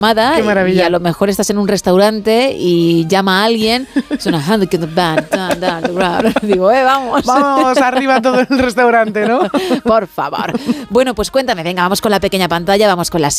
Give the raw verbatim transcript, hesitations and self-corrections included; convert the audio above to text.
Qué maravilla. Y a lo mejor estás en un restaurante y llama a alguien, suena hand the band, dan, dan, dan. Digo, eh, vamos. Vamos arriba todo el restaurante, ¿no? Por favor. Bueno, pues cuéntame, venga, vamos con la pequeña pantalla, vamos con la serie.